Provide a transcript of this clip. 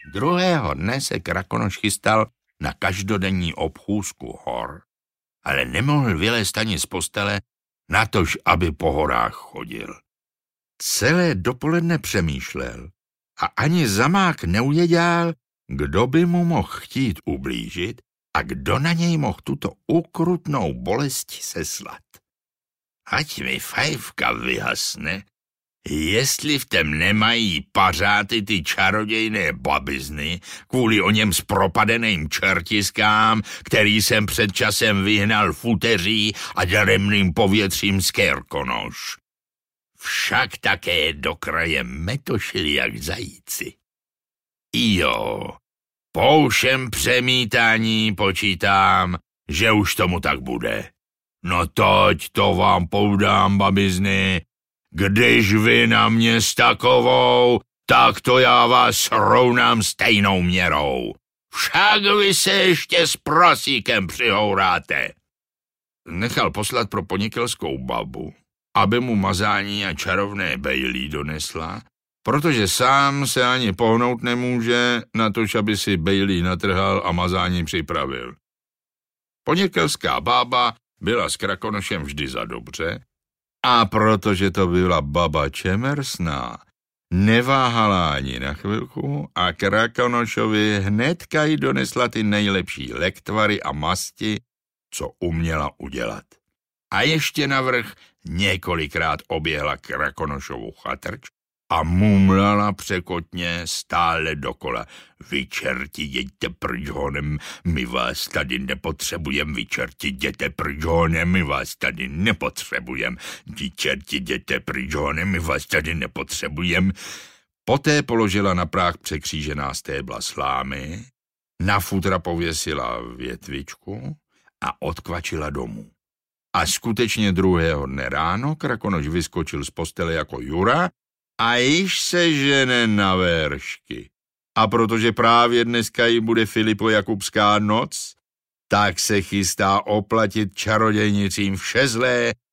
Druhého dne se Krakonoš chystal na každodenní obchůzku hor, ale nemohl vylézt ani z postele, natož aby po horách chodil. Celé dopoledne přemýšlel a ani zamák neuvěděl, kdo by mu mohl chtít ublížit a kdo na něj mohl tuto ukrutnou bolesti seslat. Ať mi fajfka vyhasne, jestli v tem nemají pařáty ty čarodějné babizny kvůli o něm zpropadeným čertiskám, který jsem před časem vyhnal futeří a daremným povětřím z Krkonoš. Však také do kraje metošili jak zajíci. Jo, po všem přemítání počítám, že už tomu tak bude. No toť to vám poudám, babizny, když vy na mě s takovou, tak to já vás srovnám stejnou měrou. Však vy se ještě s prosíkem přihouráte. Nechal poslat pro ponikelskou babu, aby mu mazání a čarovné bejlí donesla, protože sám se ani pohnout nemůže, natož aby si bejlí natrhal a mazání připravil. Ponikelská bába byla s Krakonošem vždy za dobře, a protože to byla baba čemersná, neváhala ani na chvilku a Krakonošovi hnedka jí donesla ty nejlepší lektvary a masti, co uměla udělat. A ještě navrch několikrát oběhla Krakonošovu chatrč a mumlala překotně stále dokola. Vy čerti, jeďte pryč honem, my vás tady nepotřebujem, vy čerti, jděte pryč honem, my vás tady nepotřebujem, vy čerti, jděte pryč honem, my vás tady nepotřebujem. Poté položila na práh překřížená stébla slámy, na futra pověsila větvičku a odkvačila domů. A skutečně druhého dne ráno Krakonoš vyskočil z postele jako Jura a již se žene na veršky. A protože právě dneska jí bude Filipo-Jakubská noc, tak se chystá oplatit čarodějnicím vše zlé,